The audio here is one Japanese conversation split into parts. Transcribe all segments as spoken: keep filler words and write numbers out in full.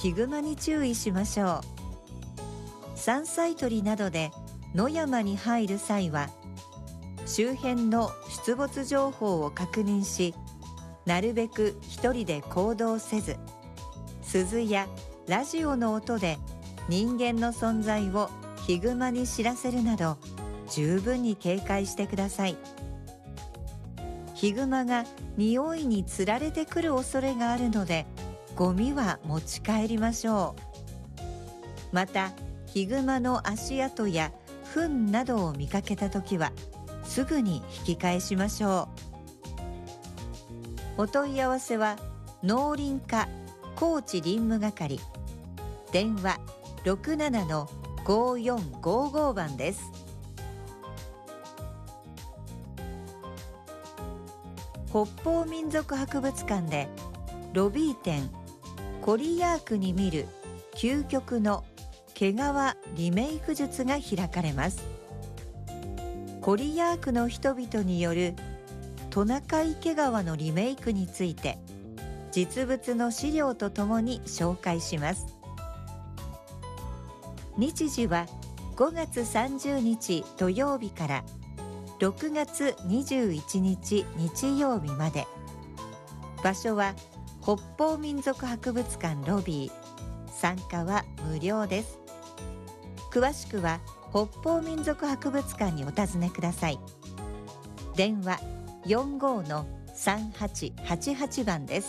ヒグマに注意しましょう。山菜採りなどで野山に入る際は、周辺の出没情報を確認し、なるべく一人で行動せず、鈴やラジオの音で人間の存在をヒグマに知らせるなど、十分に警戒してください。ヒグマが匂いにつられてくる恐れがあるので、ゴミは持ち帰りましょう。また、ヒグマの足跡や糞などを見かけたときは、すぐに引き返しましょう。お問い合わせは農林課高知林務係、電話 ろくななのごよんごご 番です。北方民族博物館でロビー展コリヤークに見る究極の毛皮リメイク術が開かれます。コリヤークの人々によるトナカイ毛皮のリメイクについて、実物の資料とともに紹介します。日時はごがつさんじゅうにち土曜日からろくがつにじゅういちにち日曜日まで。場所は北方民族博物館ロビー。参加は無料です。詳しくは北方民族博物館にお尋ねください。電話 よんごのさんはちはちはち 番です。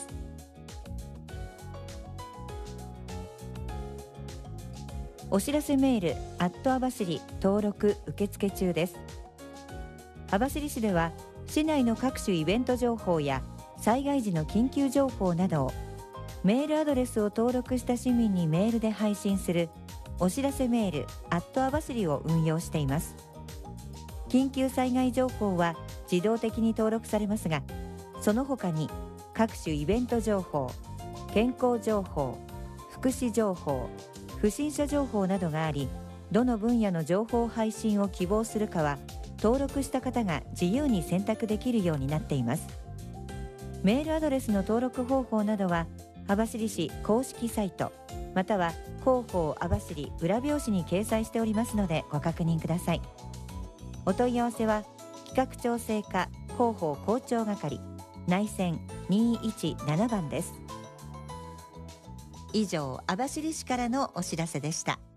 お知らせメールアット網走登録受付中です。網走市では市内の各種イベント情報や災害時の緊急情報などをメールアドレスを登録した市民にメールで配信するお知らせメールアット網走を運用しています。緊急災害情報は自動的に登録されますが、その他に各種イベント情報、健康情報、福祉情報、不審者情報などがあり、どの分野の情報配信を希望するかは登録した方が自由に選択できるようになっています。メールアドレスの登録方法などは網走市公式サイトまたは広報網走裏表紙に掲載しておりますのでご確認ください。お問い合わせは企画調整課広報広聴係内線にいちななばんです。以上、網走市からのお知らせでした。